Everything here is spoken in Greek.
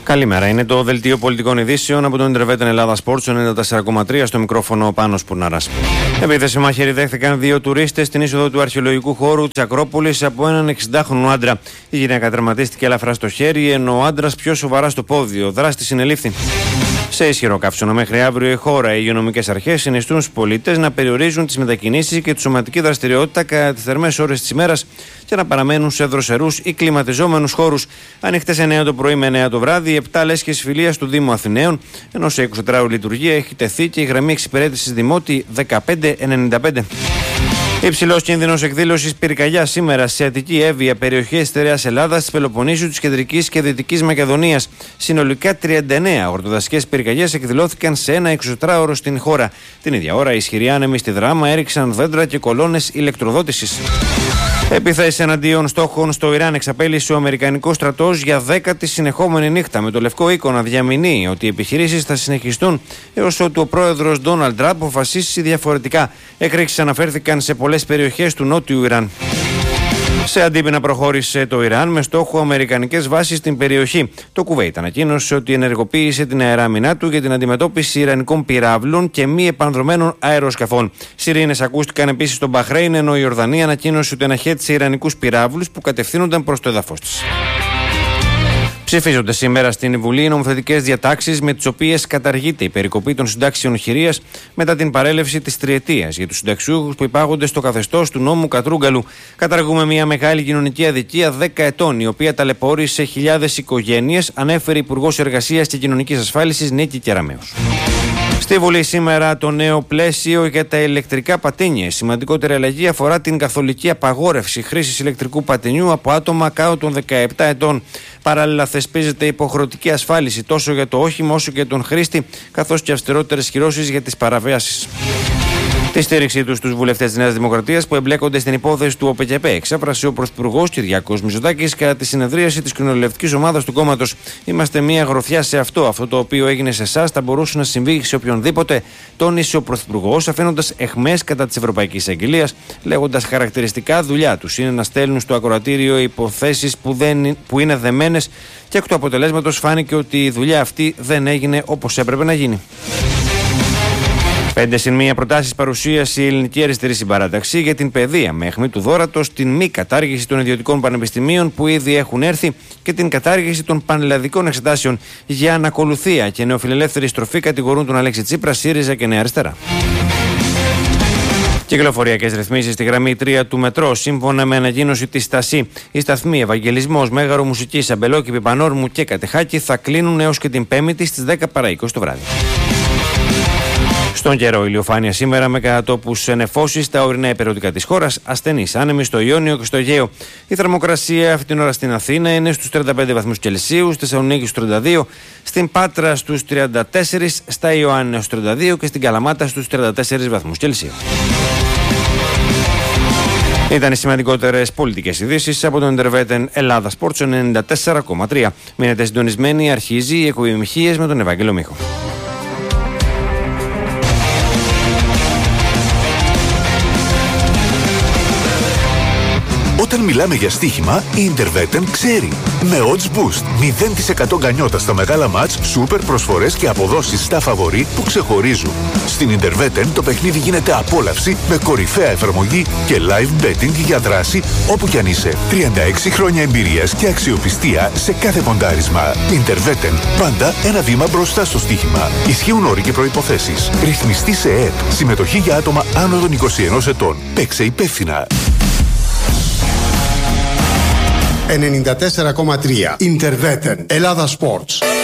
Καλημέρα. Είναι το δελτίο πολιτικών ειδήσεων από τον Interveten Ελλάδα Sports 94,3 στο μικρόφωνο ο Πάνος Πουρναράς. Επίθεση μαχαίρι δέχθηκαν δύο τουρίστες στην είσοδο του αρχαιολογικού χώρου της Ακρόπολης από έναν 60χρονο άντρα. Η γυναίκα τραυματίστηκε ελαφρά στο χέρι, ενώ ο άντρας πιο σοβαρά στο πόδι. Ο δράστης συνελήφθη. Σε ισχυρό καύσωνο μέχρι αύριο η χώρα, οι υγειονομικές αρχές συνιστούν στους πολίτες να περιορίζουν τις μετακινήσεις και τη σωματική δραστηριότητα κατά τις θερμές ώρες της ημέρας και να παραμένουν σε δροσερούς ή κλιματιζόμενους χώρους. Ανοιχτές 9 το πρωί με 9 το βράδυ, 7 λέσχες φιλίας του Δήμου Αθηναίων, ενώ σε 24ωρη λειτουργία έχει τεθεί και η γραμμή εξυπηρέτησης Δημότη 1595. Υψηλός κίνδυνος εκδήλωσης πυρκαγιά σήμερα σε Αττική, Εύβοια, περιοχές της Στερεάς Ελλάδας, της Πελοποννήσου, της Κεντρικής και Δυτικής Μακεδονίας. Συνολικά 39 ορτοδασικές πυρκαγιές εκδηλώθηκαν σε ένα 24ωρο στην χώρα. Την ίδια ώρα, οι ισχυροί άνεμοι στη Δράμα έριξαν δέντρα και κολόνες ηλεκτροδότησης. Επιθέσεις εναντίον στόχων στο Ιράν εξαπέλυσε ο Αμερικανικός στρατός για 10η συνεχόμενη νύχτα, με το Λευκό Οίκο να διαμηνύει ότι οι επιχειρήσεις θα συνεχιστούν έως ότου ο πρόεδρος Ντόναλντ Τραμπ αποφασίσει διαφορετικά. Εκρήξεις αναφέρθηκαν σε πολλές περιοχές του νότιου Ιράν. Σε αντίπεινα προχώρησε το Ιράν με στόχο αμερικανικές βάσεις στην περιοχή. Το Κουβέιτ ανακοίνωσε ότι ενεργοποίησε την αεράμινά του για την αντιμετώπιση ιρανικών πυράβλων και μη επανδρωμένων αεροσκαφών. Σιρήνες ακούστηκαν επίσης στο Μπαχρέιν, ενώ η Ιορδανία ανακοίνωσε ότι αναχέτησε ιρανικούς πυράβλους που κατευθύνονταν προς το έδαφος της. Ψηφίζονται σήμερα στην Βουλή οι νομοθετικές διατάξεις με τις οποίες καταργείται η περικοπή των συντάξεων χειρίας μετά την παρέλευση της τριετίας για τους συνταξιούχους που υπάγονται στο καθεστώς του νόμου Κατρούγκαλου. Καταργούμε μια μεγάλη κοινωνική αδικία 10 ετών, η οποία ταλαιπώρησε χιλιάδες οικογένειες, ανέφερε Υπουργός Εργασίας και Κοινωνικής Ασφάλισης Νίκη Κεραμέως. Στη Βουλή σήμερα το νέο πλαίσιο για τα ηλεκτρικά πατίνια. Η σημαντικότερη αλλαγή αφορά την καθολική απαγόρευση χρήσης ηλεκτρικού πατινιού από άτομα κάτω των 17 ετών. Παράλληλα, θεσπίζεται υποχρεωτική ασφάλιση τόσο για το όχημα όσο και τον χρήστη, καθώς και αυστηρότερες κυρώσεις για τις παραβιάσεις. Τη στήριξή του στους βουλευτές της Νέας Δημοκρατίας που εμπλέκονται στην υπόθεση του ΟΠΕΚΕΠΕ εξέφρασε ο Πρωθυπουργός Κυριάκος Μητσοτάκης κατά τη συνεδρίαση της κοινοβουλευτικής ομάδας του κόμματος. Είμαστε μια γροθιά σε αυτό. Αυτό το οποίο έγινε σε εσάς θα μπορούσε να συμβεί σε οποιονδήποτε, τόνισε ο Πρωθυπουργός, αφήνοντας αιχμές κατά της Ευρωπαϊκής Αγγελίας, λέγοντας χαρακτηριστικά δουλειά τους είναι να στέλνουν στο ακροατήριο υποθέσεις που είναι δεμένες και εκ του αποτελέσματος φάνηκε ότι η δουλειά αυτή δεν έγινε όπως έπρεπε να γίνει. 5+1 προτάσεις παρουσίασε η Ελληνική Αριστερή Συμπαράταξη για την παιδεία με αιχμή του δώρατος, την μη κατάργηση των ιδιωτικών πανεπιστημίων που ήδη έχουν έρθει και την κατάργηση των πανελλαδικών εξετάσεων για ανακολουθία και νεοφιλελεύθερη στροφή κατηγορούν τον Αλέξη Τσίπρα, ΣΥΡΙΖΑ και Νέα Αριστερά. Κυκλοφοριακές ρυθμίσεις στη γραμμή 3 του μετρό, σύμφωνα με ανακοίνωση της ΣΤΑΣΥ. Οι σταθμοί Ευαγγελισμός, Μέγαρο Μουσικής, Αμπελόκηπη, Πανόρμου και Κατεχάκη θα κλείνουν έως και την Πέμπτη στις 10 παρά 20 το βράδυ. Στον καιρό, ηλιοφάνεια σήμερα με κατά τόπους νεφώσεις στα ορεινά υπεροδικά της χώρας, ασθενείς άνεμοι στο Ιόνιο και στο Αιγαίο. Η θερμοκρασία αυτή την ώρα στην Αθήνα είναι στους 35 βαθμούς Κελσίου, στη Θεσσαλονίκη στους 32, στην Πάτρα στους 34, στα Ιωάννη στους 32 και στην Καλαμάτα στους 34 βαθμούς Κελσίου. Ήταν οι σημαντικότερες πολιτικές ειδήσεις από τον Interveten Ελλάδα Sports 94,3. Μείνετε συντονισμένοι, αρχίζει η εκπομπή Μιχίες με τον Ευάγγελο Μίχο. Όταν μιλάμε για στοίχημα, η Interveten ξέρει. Με odds boost, 0% γκανιότα στα μεγάλα μάτς, σούπερ προσφορές και αποδόσεις στα φαβορί που ξεχωρίζουν. Στην Interveten το παιχνίδι γίνεται απόλαυση με κορυφαία εφαρμογή και live betting για δράση όπου κι αν είσαι. 36 χρόνια εμπειρίας και αξιοπιστία σε κάθε ποντάρισμα. Interveten, πάντα ένα βήμα μπροστά στο στοίχημα. Ισχύουν όροι και προϋποθέσεις. Ρυθμιστή σε ΕΕΠ. Συμμετοχή για άτομα άνω των 21 ετών. Παίξε υπεύθυνα. 94,3 Interveten Ελλάδα Sports.